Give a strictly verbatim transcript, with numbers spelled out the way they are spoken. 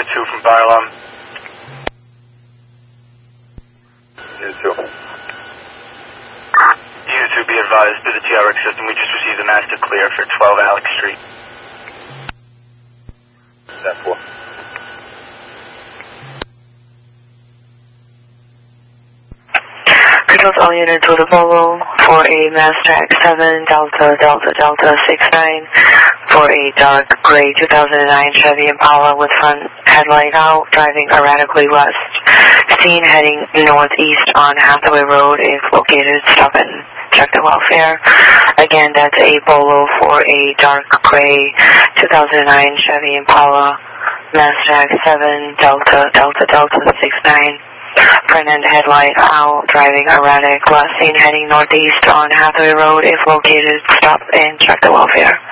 Unit two from fire alarm. Unit two. Unit two, be advised to the T R X system. We just received a master clear for twelve Alex Street. That's four. Controls all units to the Polo for a Mazda X seven Delta Delta Delta six nine for a dark gray two thousand nine Chevy Impala with front headlight out, driving erratically west. Seen heading northeast on Hathaway Road. If located, stop and check the welfare. Again, that's a Polo for a dark gray two thousand nine Chevy Impala, Mazda X seven Delta Delta Delta six nine. Front end headlight out, driving erratic, last seen heading northeast on Hathaway Road. If located, stop and check the welfare.